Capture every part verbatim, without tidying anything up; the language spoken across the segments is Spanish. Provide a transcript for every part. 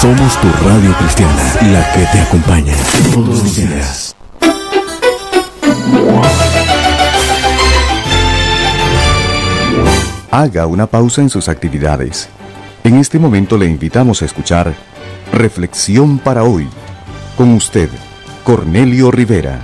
Somos tu radio cristiana, la que te acompaña todos los días. Haga una pausa en sus actividades. En este momento le invitamos a escuchar Reflexión para hoy. Con usted, Cornelio Rivera.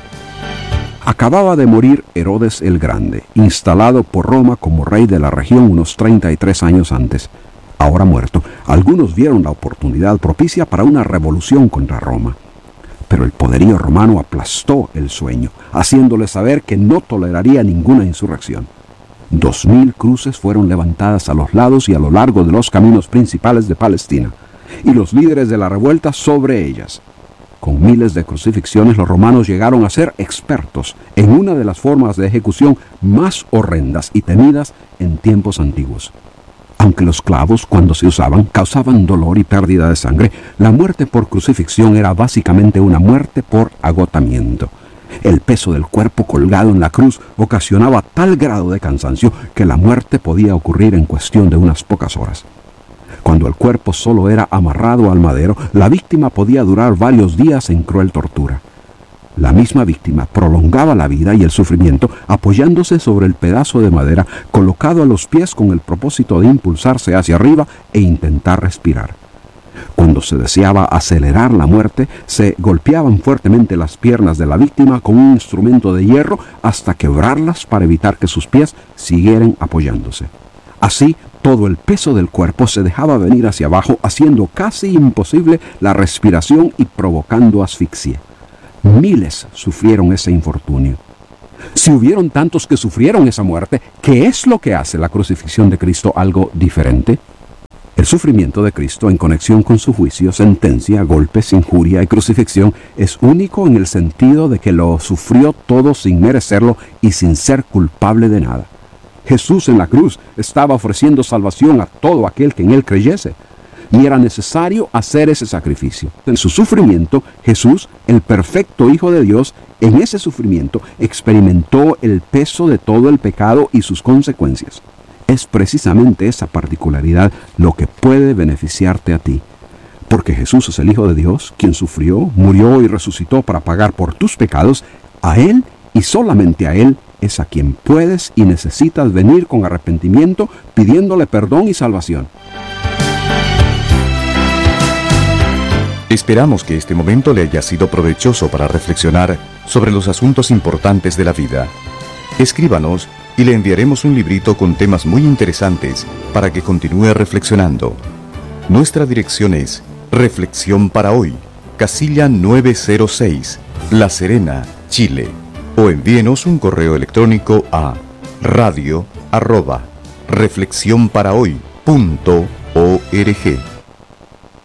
Acababa de morir Herodes el Grande, instalado por Roma como rey de la región unos treinta y tres años antes. Ahora muerto, algunos vieron la oportunidad propicia para una revolución contra Roma. Pero el poderío romano aplastó el sueño, haciéndole saber que no toleraría ninguna insurrección. Dos mil cruces fueron levantadas a los lados y a lo largo de los caminos principales de Palestina, y los líderes de la revuelta sobre ellas. Con miles de crucifixiones, los romanos llegaron a ser expertos en una de las formas de ejecución más horrendas y temidas en tiempos antiguos. Aunque los clavos, cuando se usaban, causaban dolor y pérdida de sangre, la muerte por crucifixión era básicamente una muerte por agotamiento. El peso del cuerpo colgado en la cruz ocasionaba tal grado de cansancio que la muerte podía ocurrir en cuestión de unas pocas horas. Cuando el cuerpo solo era amarrado al madero, la víctima podía durar varios días en cruel tortura. La misma víctima prolongaba la vida y el sufrimiento apoyándose sobre el pedazo de madera colocado a los pies con el propósito de impulsarse hacia arriba e intentar respirar. Cuando se deseaba acelerar la muerte, se golpeaban fuertemente las piernas de la víctima con un instrumento de hierro hasta quebrarlas para evitar que sus pies siguieran apoyándose. Así, todo el peso del cuerpo se dejaba venir hacia abajo, haciendo casi imposible la respiración y provocando asfixia. Miles sufrieron ese infortunio. Si hubieron tantos que sufrieron esa muerte, ¿qué es lo que hace la crucifixión de Cristo algo diferente? El sufrimiento de Cristo en conexión con su juicio, sentencia, golpes, injuria y crucifixión es único en el sentido de que lo sufrió todo sin merecerlo y sin ser culpable de nada. Jesús en la cruz estaba ofreciendo salvación a todo aquel que en él creyese, y era necesario hacer ese sacrificio. En su sufrimiento, Jesús, el perfecto Hijo de Dios, en ese sufrimiento experimentó el peso de todo el pecado y sus consecuencias. Es precisamente esa particularidad lo que puede beneficiarte a ti. Porque Jesús es el Hijo de Dios, quien sufrió, murió y resucitó para pagar por tus pecados. A Él y solamente a Él es a quien puedes y necesitas venir con arrepentimiento, pidiéndole perdón y salvación. Esperamos que este momento le haya sido provechoso para reflexionar sobre los asuntos importantes de la vida. Escríbanos y le enviaremos un librito con temas muy interesantes para que continúe reflexionando. Nuestra dirección es Reflexión para Hoy, casilla nueve cero seis, La Serena, Chile. O envíenos un correo electrónico a radio arroba reflexión para hoy punto org.